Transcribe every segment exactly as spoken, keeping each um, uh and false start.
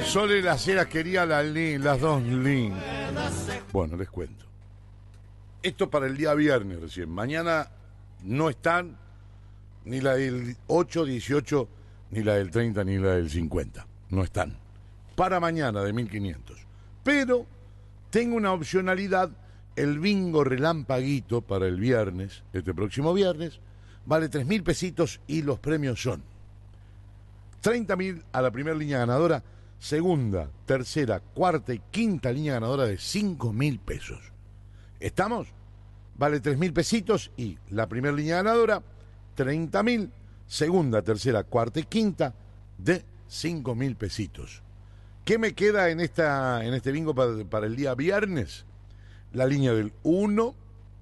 Sole Las Heras quería la lin, las dos lin. Bueno, les cuento. Esto para el día viernes recién. Mañana no están ni la del ocho, dieciocho, ni la del treinta, ni la del cincuenta. No están. Para mañana de mil quinientos. Pero tengo una opcionalidad. El bingo relampaguito para el viernes, este próximo viernes, vale tres mil pesitos y los premios son treinta mil a la primera línea ganadora, segunda, tercera, cuarta y quinta línea ganadora de cinco mil pesos. ¿Estamos? Vale tres mil pesitos y la primera línea ganadora, treinta mil, segunda, tercera, cuarta y quinta de cinco mil pesitos. ¿Qué me queda en, esta, en este bingo para, para el día viernes? La línea del uno,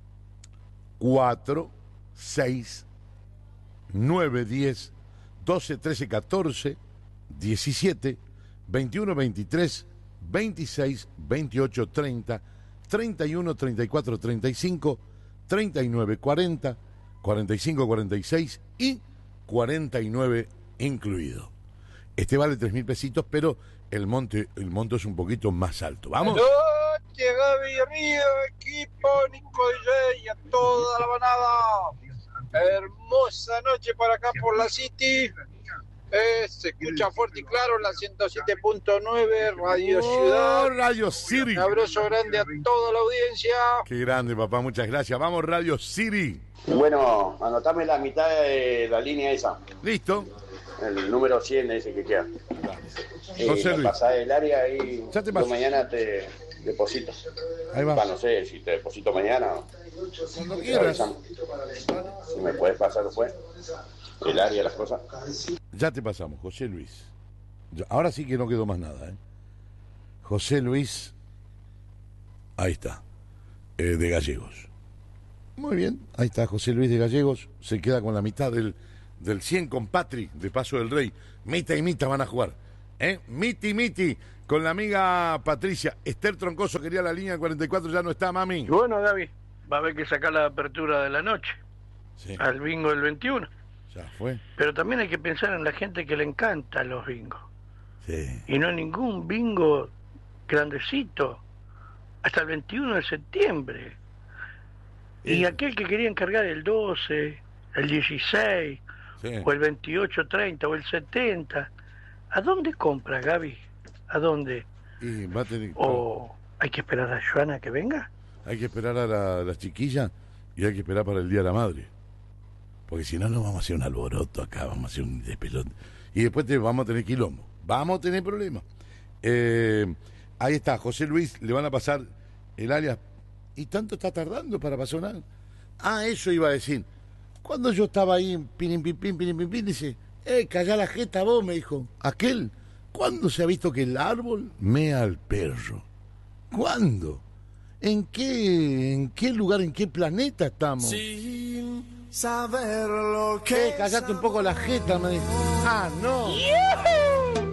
cuatro, seis, nueve, diez, doce, trece, catorce, diecisiete, veintiuno, veintitrés, veintiséis, veintiocho, treinta, treinta y uno, treinta y cuatro, treinta y cinco, treinta y nueve, cuarenta, cuarenta y cinco, cuarenta y seis y cuarenta y nueve incluido. Este vale tres mil pesitos, pero el, monte, el monto es un poquito más alto. ¿Vamos? Noche, Gaby Río, equipo, Nico D J y a toda la manada. Hermosa noche por acá por la City. Eh, se escucha fuerte y claro la ciento siete punto nueve Radio oh, Ciudad. Radio City. Un abrazo grande a toda la audiencia. Qué grande, papá, muchas gracias. Vamos, Radio City. Bueno, anotame la mitad de la línea esa. Listo. El número cien ese que queda. Eh, José Luis. Pasás el área y ya te yo mañana te deposito. Ahí va. No sé si te deposito mañana. Cuando quieras. Si me puedes pasar después. El área, las cosas. Ya te pasamos, José Luis. Ahora sí que no quedó más nada, ¿eh? José Luis. Ahí está. Eh, de Gallegos. Muy bien. Ahí está José Luis de Gallegos. Se queda con la mitad del, del cien con Patri, de Paso del Rey. Mita y Mita van a jugar. ¿Eh? Miti, Miti, con la amiga Patricia. Esther Troncoso quería la línea cuarenta y cuatro, ya no está, mami. Y bueno, Gaby, va a haber que sacar la apertura de la noche. Sí. Al bingo del veintiuno. Ya fue. Pero también hay que pensar en la gente que le encantan los bingos. Sí. Y no ningún bingo grandecito. Hasta el veintiuno de septiembre. Sí. Y aquel que quería encargar el doce, el dieciséis, sí, o el veintiocho, treinta, o el setenta. ¿A dónde compra, Gaby? ¿A dónde? Y va a tener... ¿O hay que esperar a Joana que venga? Hay que esperar a la, la chiquilla y hay que esperar para el Día de la Madre. Porque si no, no vamos a hacer un alboroto acá, vamos a hacer un despelote. Y después te vamos a tener quilombo. Vamos a tener problemas. Eh, ahí está, José Luis, le van a pasar el alias. ¿Y tanto está tardando para pasar una? Ah, eso iba a decir. Cuando yo estaba ahí en pin, pin, pin, pin, pin, pin, dice, eh, callá la jeta vos, me dijo. Aquel, ¿cuándo se ha visto que el árbol mea al perro? ¿Cuándo? ¿En qué, en qué lugar, en qué planeta estamos? Sin saber lo que... Eh, callate un poco la jeta, me dijo. Ah, no. Yeah.